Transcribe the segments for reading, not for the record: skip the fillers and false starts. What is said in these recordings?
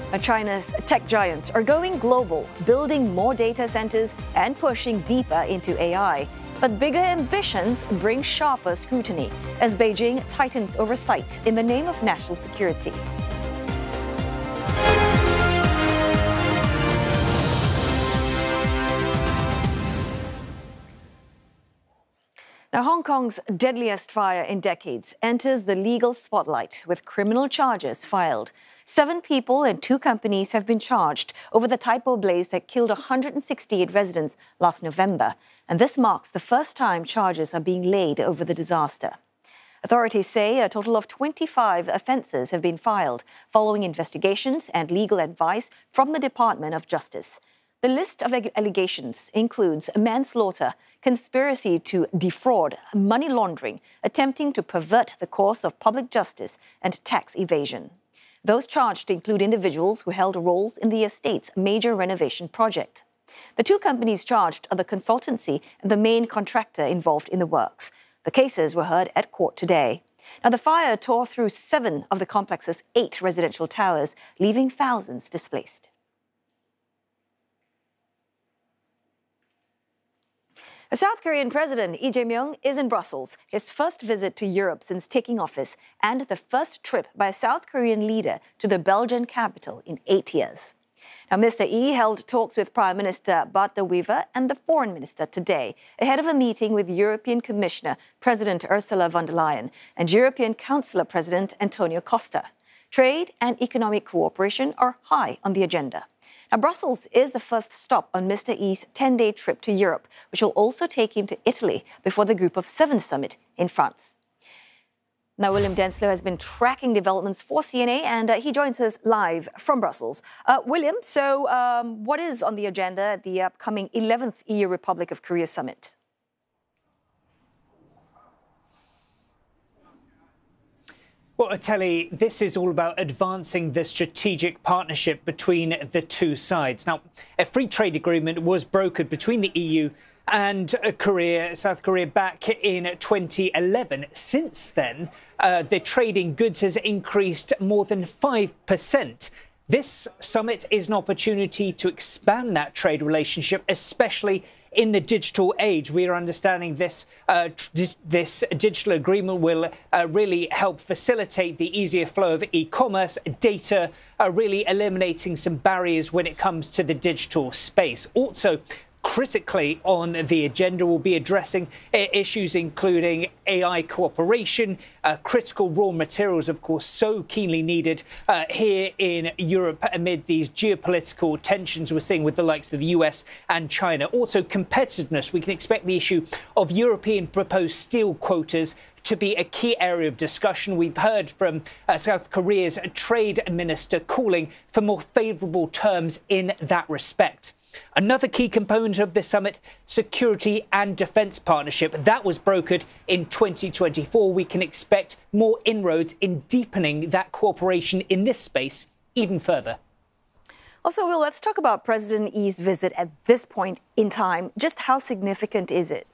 China's tech giants are going global, building more data centers and pushing deeper into AI. But bigger ambitions bring sharper scrutiny as Beijing tightens oversight in the name of national security. Now, Hong Kong's deadliest fire in decades enters the legal spotlight with criminal charges filed. 7 people and 2 companies have been charged over the Tai Po blaze that killed 168 residents last November. And this marks the first time charges are being laid over the disaster. Authorities say a total of 25 offences have been filed following investigations and legal advice from the Department of Justice. The list of allegations includes manslaughter, conspiracy to defraud, money laundering, attempting to pervert the course of public justice, and tax evasion. Those charged include individuals who held roles in the estate's major renovation project. The 2 companies charged are the consultancy and the main contractor involved in the works. The cases were heard at court today. Now, the fire tore through 7 of the complex's 8 residential towers, leaving thousands displaced. The South Korean President Lee Jae-myung is in Brussels, his first visit to Europe since taking office, and the first trip by a South Korean leader to the Belgian capital in 8 years. Now, Mr. Lee held talks with Prime Minister Bart de Wever and the Foreign Minister today, ahead of a meeting with European Commissioner President Ursula von der Leyen and European Council President Antonio Costa. Trade and economic cooperation are high on the agenda. Now, Brussels is the first stop on Mr. Lee's 10-day trip to Europe, which will also take him to Italy before the Group of 7 summit in France. Now, William Denslow has been tracking developments for CNA, and he joins us live from Brussels. William, so what is on the agenda at the upcoming 11th EU Republic of Korea summit? Well, Ateli, this is all about advancing the strategic partnership between the 2 sides. Now, a free trade agreement was brokered between the EU and South Korea back in 2011. Since then, the trade in goods has increased more than 5%. This summit is an opportunity to expand that trade relationship, especially in the digital age. We are understanding this digital agreement will really help facilitate the easier flow of e-commerce, data, really eliminating some barriers when it comes to the digital space. Also, critically on the agenda, will be addressing issues including AI cooperation, critical raw materials, of course, so keenly needed here in Europe amid these geopolitical tensions we're seeing with the likes of the US and China. Also, competitiveness. We can expect the issue of European proposed steel quotas to be a key area of discussion. We've heard from South Korea's trade minister calling for more favourable terms in that respect. Another key component of this summit, security and defence partnership. That was brokered in 2024. We can expect more inroads in deepening that cooperation in this space even further. Also, Will, let's talk about President Lee's visit at this point in time. Just how significant is it?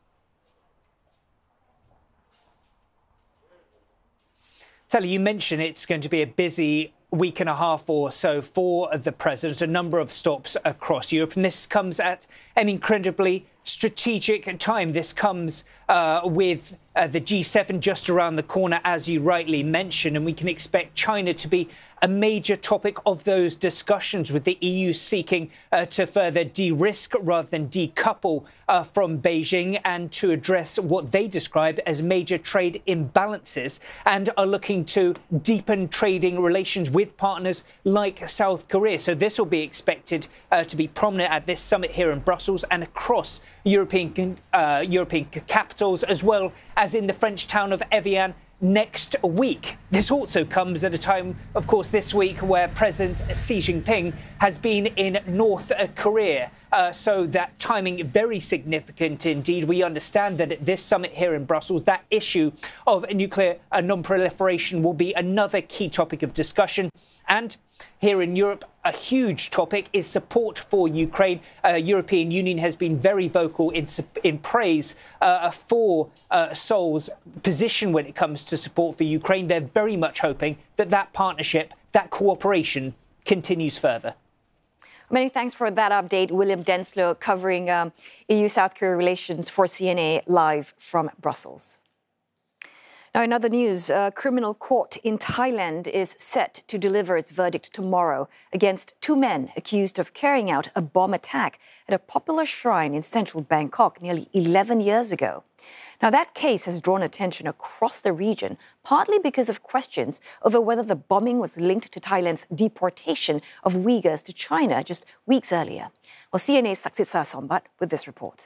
Sally, you mentioned it's going to be a busy week and a half or so for the president, a number of stops across Europe. And this comes at an incredibly strategic time. This comes with the G7 just around the corner, as you rightly mentioned, and we can expect China to be a major topic of those discussions, with the EU seeking to further de-risk rather than decouple from Beijing and to address what they describe as major trade imbalances, and are looking to deepen trading relations with partners like South Korea. So this will be expected to be prominent at this summit here in Brussels and across European capitals, as well as in the French town of Evian next week. This also comes at a time, of course, this week where President Xi Jinping has been in North Korea. So that timing very significant indeed. We understand that at this summit here in Brussels, that issue of nuclear non-proliferation will be another key topic of discussion. And here in Europe, a huge topic is support for Ukraine. European Union has been very vocal in praise for Seoul's position when it comes to support for Ukraine. They're very much hoping that that partnership, that cooperation, continues further. Many thanks for that update, William Denslow, covering EU-South Korea relations for CNA live from Brussels. Now, in other news, a criminal court in Thailand is set to deliver its verdict tomorrow against two men accused of carrying out a bomb attack at a popular shrine in central Bangkok nearly 11 years ago. Now, that case has drawn attention across the region, partly because of questions over whether the bombing was linked to Thailand's deportation of Uyghurs to China just weeks earlier. Well, CNA's Saksitsa Sombat with this report.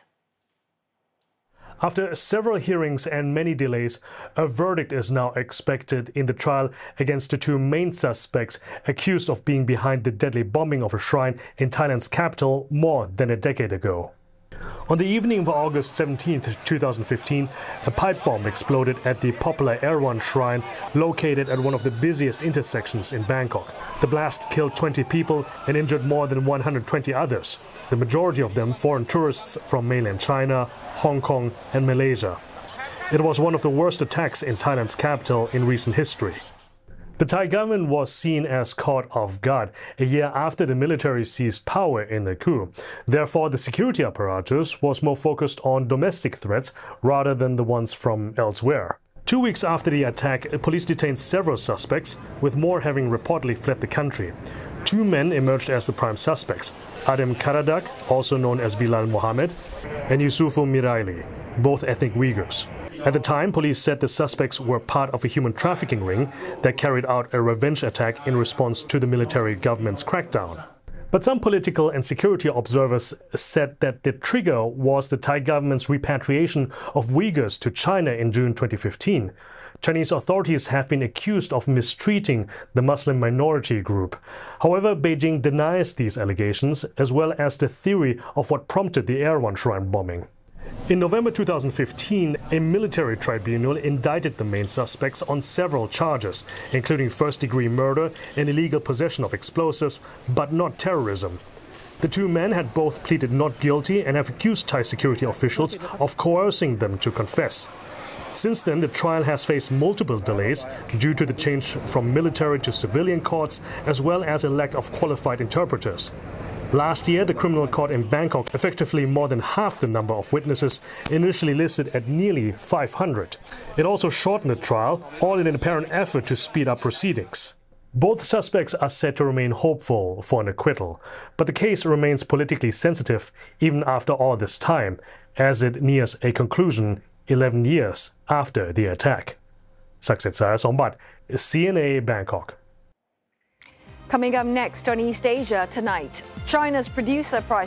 After several hearings and many delays, a verdict is now expected in the trial against the two main suspects accused of being behind the deadly bombing of a shrine in Thailand's capital more than a decade ago. On the evening of August 17, 2015, a pipe bomb exploded at the popular Erewhon shrine located at one of the busiest intersections in Bangkok. The blast killed 20 people and injured more than 120 others, the majority of them foreign tourists from mainland China, Hong Kong and Malaysia. It was one of the worst attacks in Thailand's capital in recent history. The Thai government was seen as caught off guard a year after the military seized power in the coup. Therefore, the security apparatus was more focused on domestic threats rather than the ones from elsewhere. 2 weeks after the attack, police detained several suspects, with more having reportedly fled the country. Two men emerged as the prime suspects, Adem Karadak, also known as Bilal Mohammed, and Yusufu Miraili, both ethnic Uyghurs. At the time, police said the suspects were part of a human trafficking ring that carried out a revenge attack in response to the military government's crackdown. But some political and security observers said that the trigger was the Thai government's repatriation of Uyghurs to China in June 2015. Chinese authorities have been accused of mistreating the Muslim minority group. However, Beijing denies these allegations, as well as the theory of what prompted the Erewhon shrine bombing. In November 2015, a military tribunal indicted the main suspects on several charges, including first-degree murder and illegal possession of explosives, but not terrorism. The two men had both pleaded not guilty and have accused Thai security officials of coercing them to confess. Since then, the trial has faced multiple delays due to the change from military to civilian courts, as well as a lack of qualified interpreters. Last year, the criminal court in Bangkok effectively more than half the number of witnesses initially listed at nearly 500. It also shortened the trial, all in an apparent effort to speed up proceedings. Both suspects are said to remain hopeful for an acquittal, but the case remains politically sensitive even after all this time, as it nears a conclusion 11 years after the attack. Saksitsa Sombat, CNA Bangkok. Coming up next on East Asia tonight, China's producer price